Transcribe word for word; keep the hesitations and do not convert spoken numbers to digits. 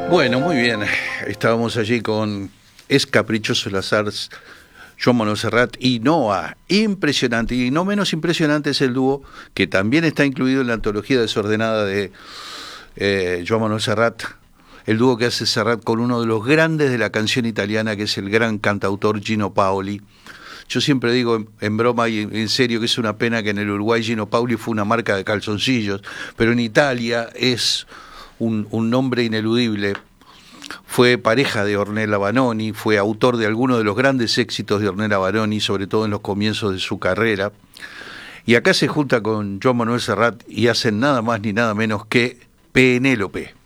Bueno, muy bien. Estábamos allí con Es Caprichoso el Azar, Joan Manuel Serrat y Noa. Impresionante. Y no menos impresionante es el dúo que también está incluido en la antología desordenada de eh, Joan Manuel Serrat. El dúo que hace Serrat con uno de los grandes de la canción italiana, que es el gran cantautor Gino Paoli. Yo siempre digo en, en broma y en, en serio que es una pena que en el Uruguay Gino Paoli fue una marca de calzoncillos, pero en Italia es un, un nombre ineludible. Fue pareja de Ornella Vanoni, fue autor de algunos de los grandes éxitos de Ornella Vanoni, sobre todo en los comienzos de su carrera. Y acá se junta con Joan Manuel Serrat y hacen nada más ni nada menos que Penélope.